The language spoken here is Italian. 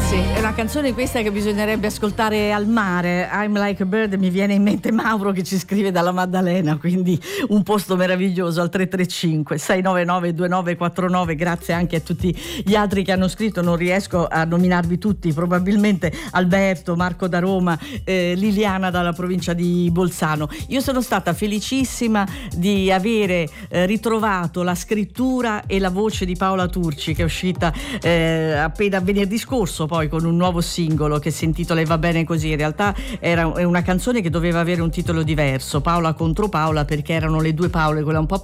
Sì, è una canzone questa che bisognerebbe ascoltare al mare. I'm Like a Bird, mi viene in mente Mauro che ci scrive dalla Maddalena, quindi un posto meraviglioso al 335 699 2949. Grazie anche a tutti gli altri che hanno scritto, non riesco a nominarvi tutti, probabilmente Alberto, Marco da Roma, Liliana dalla provincia di Bolzano. Io sono stata felicissima di avere ritrovato la scrittura e la voce di Paola Turci, che è uscita appena venerdì scorso poi con un nuovo singolo che si intitola E va bene così. In realtà è una canzone che doveva avere un titolo diverso, Paola contro Paola, perché erano le due Paole, quella un po'